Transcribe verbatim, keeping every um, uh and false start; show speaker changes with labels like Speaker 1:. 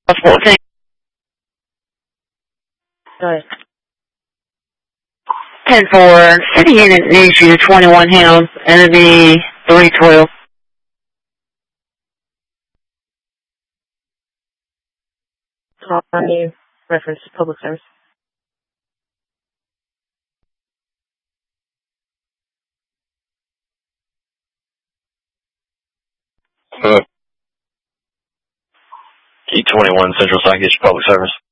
Speaker 1: fourteen.
Speaker 2: Go ahead.
Speaker 1: ten four, city unit needs you, twenty-one Hills, and it'll be three twelve.
Speaker 2: Call from you. Reference to public service.
Speaker 3: Uh, E twenty-one Central Psychic Public Service.